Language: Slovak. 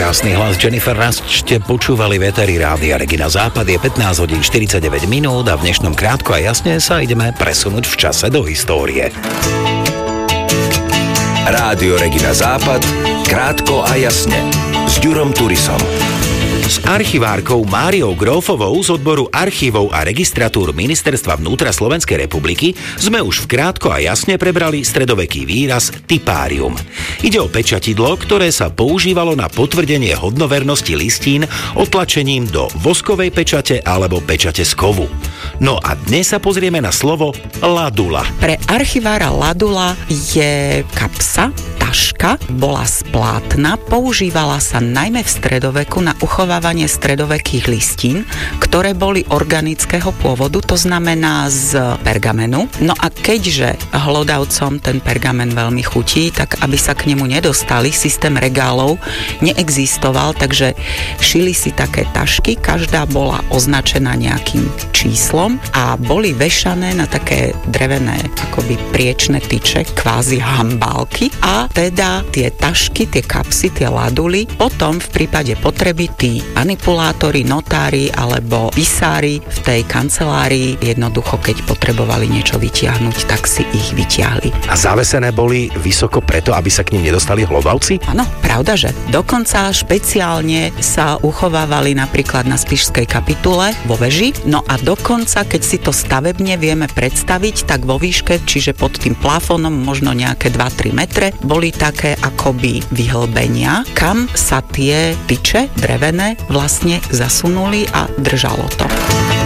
Krásny hlas Jennifer Rush ste počúvali v éteri Rádia Regina Západ. Je 15 hodín 49 minút a v dnešnom Krátko a jasne sa ideme presunúť v čase do histórie. Rádio Regina Západ. Krátko a jasne. S Ďurom Turisom. S archivárkou Máriou Grófovou z odboru archívov a registratúr Ministerstva vnútra Slovenskej republiky sme už v Krátko a jasne prebrali stredoveký výraz tipárium. Ide o pečatidlo, ktoré sa používalo na potvrdenie hodnovernosti listín otlačením do voskovej pečate alebo pečate z kovu. No a dnes sa pozrieme na slovo ladula. Pre archivára ladula je kapsa, taška, bola z plátna, používala sa najmä v stredoveku na uchovávanie stredovekých listín, ktoré boli organického pôvodu, to znamená z pergamenu. No a keďže hlodavcom ten pergamen veľmi chutí, tak aby sa k nemu nedostali, systém regálov neexistoval, takže šili si také tašky, každá bola označená nejakým číslom a boli vešané na také drevené akoby priečné tyče, kvázi hambálky a teda tie tašky, tie kapsy, tie laduly potom v prípade potreby tí manipulátori, notári alebo pisári v tej kancelárii jednoducho, keď potrebovali niečo vytiahnuť, tak si ich vytiahli. A zavesené boli vysoko preto, aby sa k nim nedostali hlodavci? Áno, pravda, že dokonca špeciálne sa uchovávali napríklad na Spišskej kapitule vo veži, no a dokonca, keď si to stavebne vieme predstaviť, tak vo výške, čiže pod tým plafónom možno nejaké 2-3 metre, boli také akoby vyhlbenia, kam sa tie tyče drevené vlastne zasunuli a držalo to.